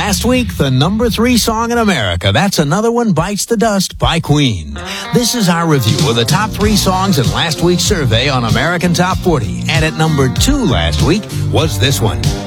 Last week, the number 3 song in America. That's Another One Bites the Dust by Queen. This is our review of the top 3 songs in last week's survey on American Top 40. And at number 2 last week was this one,